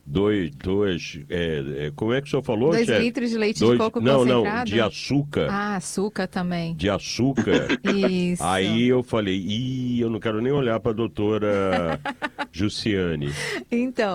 como é que o senhor falou, 2 chefe? litros de leite de coco Não, concentrado? de açúcar. Ah, açúcar também. De açúcar. Isso. Aí eu falei, eu não quero nem olhar para a doutora Jussiane. Então.